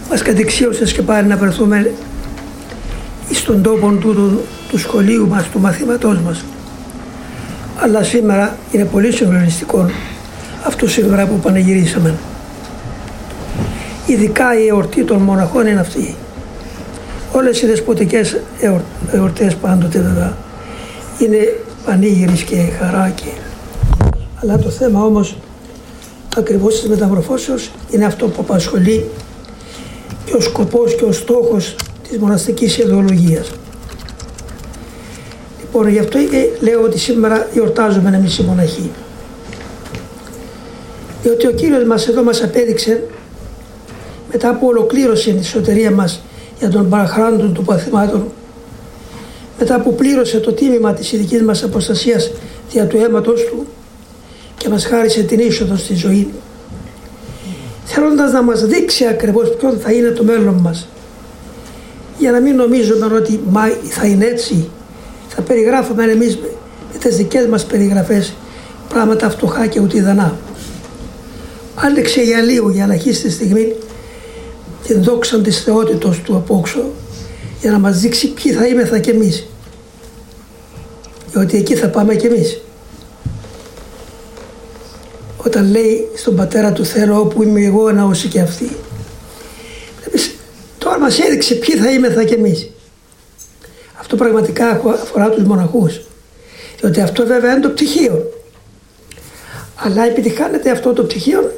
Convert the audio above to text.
μας κατεξίωσε και πάλι να βρεθούμε στον τόπο του σχολείου μας, του μαθήματός μας. Αλλά σήμερα είναι πολύ συγκλονιστικό αυτό σήμερα που πανηγυρίσαμε. Ειδικά η εορτή των μοναχών είναι αυτή. Όλες οι δεσποτικές εορτές πάντοτε βέβαια είναι πανήγυρης και χαρά. Αλλά το θέμα όμως ακριβώς της μεταμορφώσεως είναι αυτό που απασχολεί και ο σκοπός και ο στόχος της μοναστικής ιδεολογίας. Λοιπόν, γι' αυτό λέω ότι σήμερα γιορτάζουμε εμείς οι μοναχοί. Διότι ο Κύριος μας εδώ μας απέδειξε, μετά που ολοκλήρωσε τη σωτηρία μας για τον παραχράντων των παθημάτων, μετά που πλήρωσε το τίμημα της ειδικής μας αποστασίας δια του αίματος Του και μας χάρισε την είσοδο στη ζωή, θέλοντας να μας δείξει ακριβώς ποιο θα είναι το μέλλον μας, για να μην νομίζουμε ότι θα είναι έτσι, θα περιγράφουμε εμείς με τις δικές μας περιγραφές πράγματα φτωχά και ουτιδανά. Άλεξε για λίγο, για ελαχίστη στιγμή, την δόξα της θεότητος Του απόξω, για να μας δείξει ποιοι θα είμεθα κι εμείς. Διότι εκεί θα πάμε κι εμείς. Όταν λέει στον Πατέρα του θέλω όπου είμαι εγώ να όσοι και αυτοί. Τώρα μας έδειξε ποιοι θα είμεθα κι εμείς. Αυτό πραγματικά αφορά τους μοναχούς. Διότι αυτό βέβαια είναι το πτυχίο. Αλλά επιτυχάνεται αυτό το πτυχίο